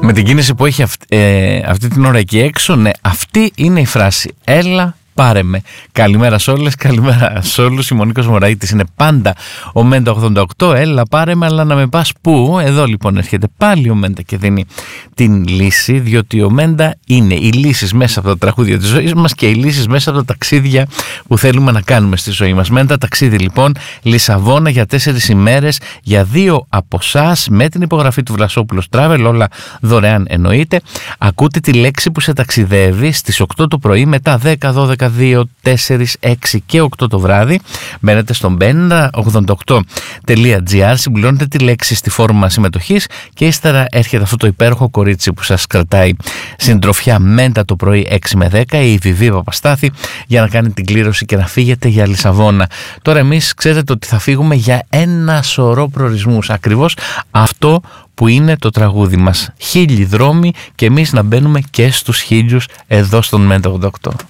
Με την κίνηση που έχει αυτή την ώρα εκεί έξω, ναι, αυτή είναι η φράση. Έλα, πάρε με. Καλημέρα σε όλες, καλημέρα σε όλους. Η Μονίκος Μωραΐτης είναι πάντα ο Μέντα 88. Έλα, πάρε με, αλλά να με πας πού? Εδώ λοιπόν έρχεται πάλι ο Μέντα και δίνει την λύση, διότι ο Μέντα είναι οι λύσεις μέσα από τα τραγούδια της ζωής μας και οι λύσεις μέσα από τα ταξίδια που θέλουμε να κάνουμε στη ζωή μας. Μέντα ταξίδι λοιπόν, Λισαβόνα για 4 ημέρες για 2 από εσάς, με την υπογραφή του Βλασόπουλος Travel, όλα δωρεάν εννοείται. Ακούτε τη λέξη που σε ταξιδεύει στις 8 το πρωί, μετά 10, 12, 2, 4, 6 και 8 το βράδυ. Μπαίνετε στο benda88.gr, συμπληρώνετε τη λέξη στη φόρμα συμμετοχής και ύστερα έρχεται αυτό το υπέροχο κορίτσι που σας κρατάει συντροφιά Μέντα το πρωί 6 με 10, η Βιβί Παπαστάθη, για να κάνει την κλήρωση και να φύγετε για Λισαβόνα. Τώρα εμείς ξέρετε ότι θα φύγουμε για ένα σωρό προορισμούς, ακριβώς αυτό που είναι το τραγούδι μας. 1000 δρόμοι και εμείς να μπαίνουμε και στους 1000 εδώ στον Μέντα 88.